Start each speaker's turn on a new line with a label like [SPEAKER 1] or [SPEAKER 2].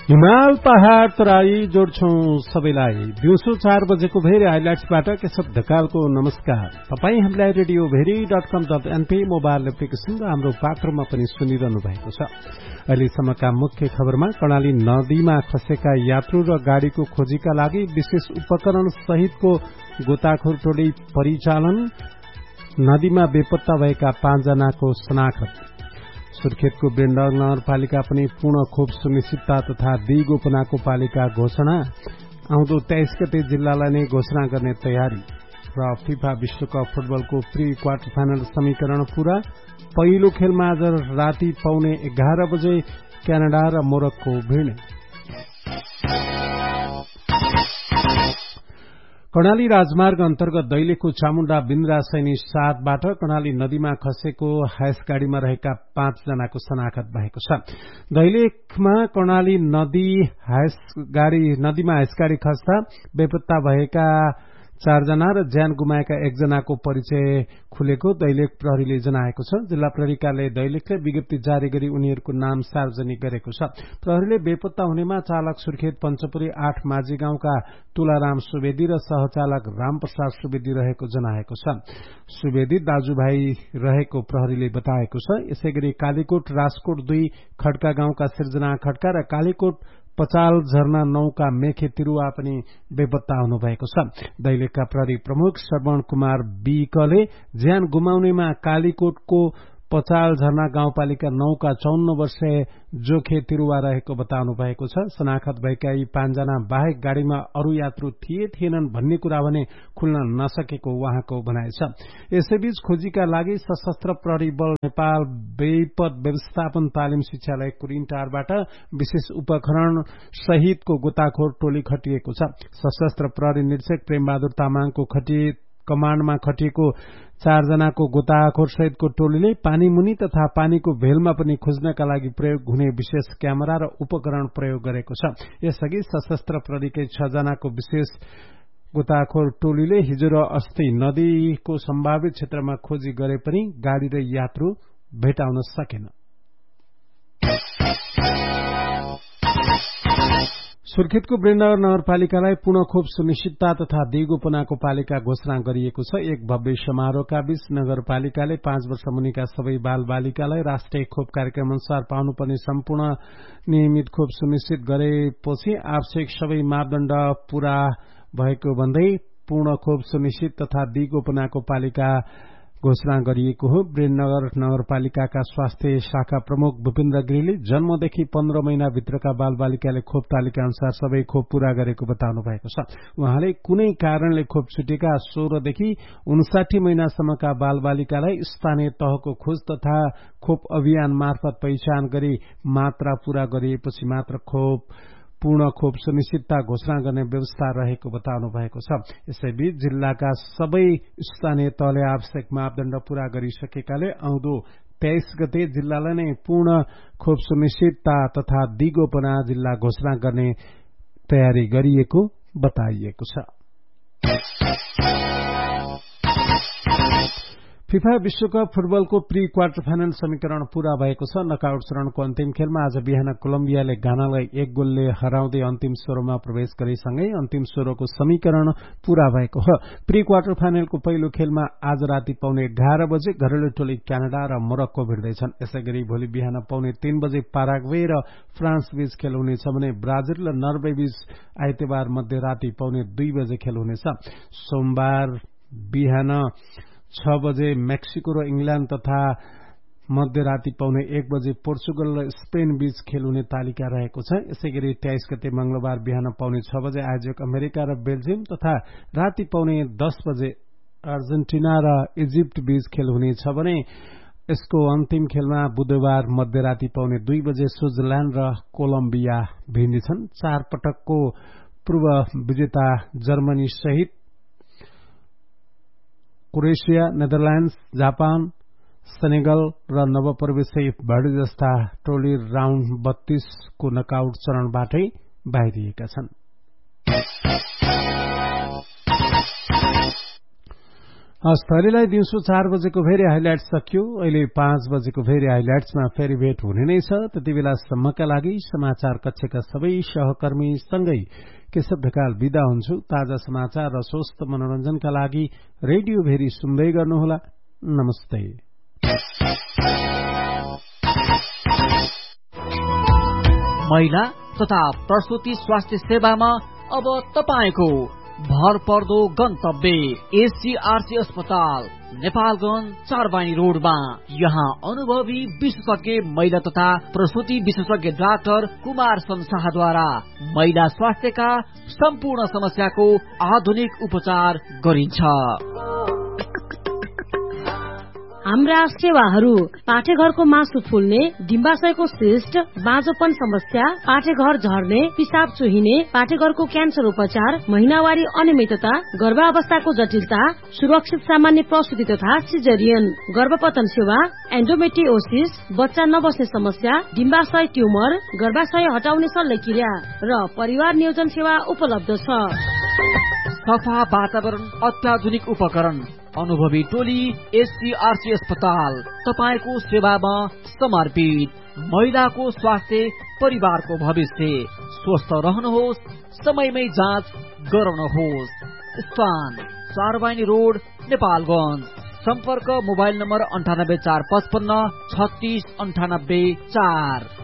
[SPEAKER 1] हिमाल पहाड़ तराई जोड्छौं सबैलाई। दिउँसो 4 बजेको भेरी हाइलाइट्सबाट केशव ढकालको नमस्कार। तपाई हामीलाई रेडियो भेरी.com.np मोबाइल एप्लिकेशन र हाम्रो पात्रमा पनि सुनिरहनु भएको छ। अहिलेसम्मका मुख्य खबरमा कर्णाली नदीमा खसेका यात्रु र गाड़ीको खोजीका लागि विशेष उपकरण सहितको गोताखोर टोली परिचालन, नदीमा बेपत्ता भएका 5 जनाको शनाखत। सुर्खेतको बेन्डर नगरपालिका पनि पूर्ण खोप सुनिश्चितता तथा दिगोपनाको पालिका घोषणा। आउँदो 23 गते जिल्लालाई नै घोषणा गर्ने तयारी। र फिफा विश्वकप फुटबलको प्री क्वार्टर फाइनल समीकरण पूरा। पहिलो खेलमा आज राति पाउने 11 बजे क्यानाडा र मोरक्को भिड्ने। कर्णाली राजमार्ग अन्तर्गत दैलेखको चामुण्डा बिन्द्रा सैनी 7बाट कर्णाली नदीमा खसेको हाइस गाड़ीमा रहेका 5 जनाको शनाखत भएको छ। दैलेखमा कर्णाली नदीमा हाइस गाड़ी खस्दा बेपत्ता भएका 4 जना र ज्यान गुमाएका 1 जनाको परिचय खुलेको दैलेख प्रहरीले जनाएको छ। जिल्ला प्रहरी कार्यालय दैलेखले विज्ञप्ति जारी गरी उनीहरूको नाम सार्वजनिक गरेको छ। प्रहरीले बेपत्ता हुनेमा चालक सुर्खेत पञ्चपुरी 8 माझी गाउँका तुलाराम सुवेदी र सहचालक रामप्रसाद सुवेदी रहेको जनाएको छ। सुवेदी दाजुभाइ रहेको प्रहरीले बताएको छ। यसैगरी कालीकोट राजकोट 2 खड्का गाउँका सिर्जना खड्का र कालीकोट पचाल झरना 9 का मेखे तिरुवा पनि बेपत्ता हुनुभएको छ। दैलेखका प्रहरी प्रमुख श्रवण कुमार बीकले ज्यान गुमाउनेमा कालीकोटको पचाल झरना गाउँपालिका 9 का 54 वर्षीय जोखे तिरुवा रहेको बताउनु भएको छ। शनाखत भएका यी 5 जना बाहेक गाड़ीमा अरू यात्रु थिएनन् भन्ने कुरा भने खुल्न नसकेको उहाँको भनाइ छ। यसैबीच खोजीका लागि सशस्त्र प्रहरी बल नेपाल बेपत्ता व्यवस्थापन तालिम शिक्षालय कुरिनटारबाट विशेष उपकरण सहितको गोताखोर टोली खटिएको छ। सशस्त्र प्रहरी निरीक्षक प्रेमबहादुर तामाङको कमाण्डमा खटिएको 4 जनाको गोताखोर सहितको टोलीले पानी मुनि तथा पानीको भेलमा पनि खोज्नका लागि प्रयोग हुने विशेष क्यामेरा र उपकरण प्रयोग गरेको छ। यसअघि सशस्त्र प्रहरीकै 6 जनाको विशेष गोताखोर टोलीले हिजो र अस्ति नदीको सम्भावित क्षेत्रमा खोजी गरे पनि गाड़ी र यात्रु भेटाउन सकेन। सुर्खेतको बेन्डर नगरपालिकालाई पूर्ण खोप सुनिश्चितता तथा दिगोपनाको पालिका घोषणा गरिएको छ। एक भव्य समारोहका बीच नगरपालिकाले 5 वर्ष मुनिका सबै बाल बालिकालाई राष्ट्रिय खोप कार्यक्रम अनुसार पाउनुपर्ने सम्पूर्ण नियमित खोप सुनिश्चित गरेपछि आवश्यक सबै मापदण्ड पूरा भएको भन्दै पूर्ण खोप सुनिश्चित तथा दिगोपनाको पालिका घोषणा गरिएको हो। ब्रेननगर नगरपालिकाका स्वास्थ्य शाखा प्रमुख भूपेन्द्र गिरीले जन्मदेखि 15 महिनाभित्रका बालबालिकाले खोप तालिका अनुसार सबै खोप पूरा गरेको बताउनु भएको छ। उहाँले कुनै कारणले खोप छुटेका 16 देखि 59 महिनासम्मका बालबालिकालाई स्थानीय तहको खोज तथा खोप अभियान मार्फत पहिचान गरी मात्रा पूरा गरिएपछि मात्र पूर्ण खोप सुनिश्चितता घोषणा गर्ने व्यवस्था रहेको बताउनु भएको छ। यसैबीच जिल्लाका सबै स्थानीय तहले आवश्यक मापदण्ड पूरा गरिसकेकाले आउँदो 23 गते जिल्लालाई नै पूर्ण खोप सुनिश्चितता तथा दिगोपना जिल्ला घोषणा गर्ने तयारी गरिएको बताइएको छ। फिफा विश्वकप फुटबलको प्री क्वार्टर फाइनल समीकरण पूरा भएको छ। नकआउट चरणको अन्तिम खेलमा आज बिहान कोलम्बियाले घानालाई 1 गोलले हराउँदै अन्तिम 16मा प्रवेश गरेसँगै अन्तिम 16को समीकरण पूरा भएको हो। प्री क्वार्टर फाइनलको पहिलो खेलमा आज राति पाउने 11 बजे घरेलु टोली क्यानाडा र मोरक्को भिड्दैछन्। यसैगरी भोलि बिहान पाउने 3 बजे पाराग्वे र फ्रान्स बीच खेल हुनेछ भने ब्राजिल र नर्वे बीच आइतबार मध्यराति पाउने 2 बजे खेल हुनेछ। सोमबार बिहान 6 बजे मेक्सिको र इंग्ल्याण्ड तथा मध्यराति पाउने 1 बजे पोर्चुगल र स्पेन बीच खेल हुने तालिका रहेको छ। यसैगरी 23 गते मंगलबार बिहान पाउने 6 बजे आयोजक अमेरिका र बेल्जियम तथा राति पाउने 10 बजे अर्जेन्टिना र इजिप्ट बीच खेल हुनेछ भने यसको अन्तिम खेलमा बुधबार मध्यराति पाउने 2 बजे स्विट्जरल्याण्ड र कोलम्बिया भिड्नेछन्। 4 पटकको पूर्व विजेता जर्मनी सहित क्रोएशिया, नेदरल्याण्ड्स, जापान, सेनेगल र नवप्रवेशी भर्डी जस्ता टोली राउण्ड 32 को नकआउट चरणबाटै बाहिरिएका छन्। हस्तरीलाई दिउँसो 4 बजेको भेरी हाइलाइट्स सकियो। अहिले 5 बजेको भेरी हाइलाइट्समा फेरि भेट हुने नै छ। त्यति बेलासम्मका लागि समाचार कक्षका सबै सहकर्मी सँगै केशव ढकाल बिदा हुन्छु। ताजा समाचार र स्वस्थ मनोरञ्जनका लागि रेडियो भेरी सुन्दै गर्नुहोला। नमस्ते।
[SPEAKER 2] महिला तथा प्रसूति स्वास्थ्य सेवामा अब तपाईको भर पर्दो गन्तव्य एससीआरसी अस्पताल नेपालगञ्ज 4 बानी रोडमा। यहाँ अनुभवी विशेषज्ञ महिला तथा प्रसूति विशेषज्ञ डाक्टर कुमार संसारद्वारा महिला स्वास्थ्यका सम्पूर्ण समस्याको आधुनिक उपचार गरिन्छ।
[SPEAKER 3] हाम्रा सेवाहरू पाठेघरको मासु फुल्ने, डिम्बाशयको सिस्ट, बाँझोपन समस्या, पाठेघर झर्ने, पिसाब चुहिने, पाठेघरको क्यान्सर उपचार, महिनावारी अनियमितता, गर्भावस्थाको जटिलता, सुरक्षित सामान्य प्रसूति तथा सिजरियन, गर्भपतन सेवा, एन्डोमेट्रियोसिस, बच्चा नबस्ने समस्या, डिम्बाशय ट्युमर, गर्भाशय हटाउने शल्यक्रिया र परिवार नियोजन सेवा उपलब्ध छ।
[SPEAKER 2] सफा वातावरण, अत्याधुनिक उपकरण, अनुभवी टोली एससीआरसी अस्पताल तपाईको सेवामा समर्पित। महिलाको स्वास्थ्य, परिवारको भविष्य। स्वस्थ रहनुहोस्, समयमै जाँच गराउनुहोस्। स्थान 4 बानी रोड नेपालगञ्ज। सम्पर्क मोबाइल नम्बर 984553 3698 4।